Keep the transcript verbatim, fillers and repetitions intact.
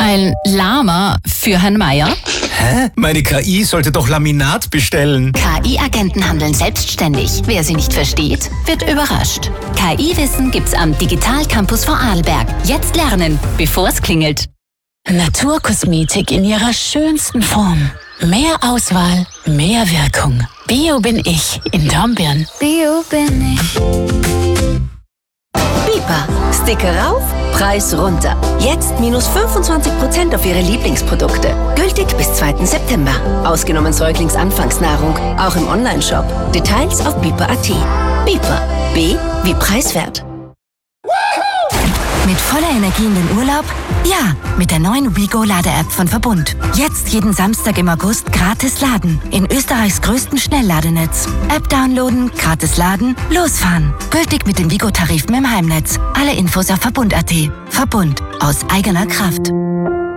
Ein Lama für Herrn Meier? Hä? Meine K I sollte doch Laminat bestellen. K I-Agenten handeln selbstständig. Wer sie nicht versteht, wird überrascht. K I-Wissen gibt's am Digital Campus Vorarlberg. Jetzt lernen, bevor es klingelt. Naturkosmetik in ihrer schönsten Form. Mehr Auswahl, mehr Wirkung. Bio bin ich in Dornbirn. Bio bin ich. Bipa. Sticker rauf, Preis runter. Jetzt minus fünfundzwanzig Prozent auf Ihre Lieblingsprodukte. Gültig bis zweiten September. Ausgenommen Säuglingsanfangsnahrung. Auch im Onlineshop. Details auf bipa punkt at. Bipa. B wie preiswert. Mit voller Energie in den Urlaub? Ja, mit der neuen WeGo-Lade-App von Verbund. Jetzt jeden Samstag im August gratis laden. In Österreichs größtem Schnellladenetz. App downloaden, gratis laden, losfahren. Gültig mit den WeGo-Tarifen im Heimnetz. Alle Infos auf Verbund punkt at. Verbund. Aus eigener Kraft.